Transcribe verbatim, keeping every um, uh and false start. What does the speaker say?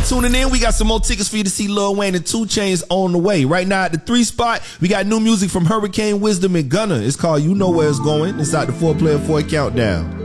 tuning in. We got some more tickets for you to see Lil Wayne and two Chainz on the way. Right now at the three spot, we got new music from Hurricane Wisdom and Gunna. It's called You Know Where It's Going. It's out the four player four countdown.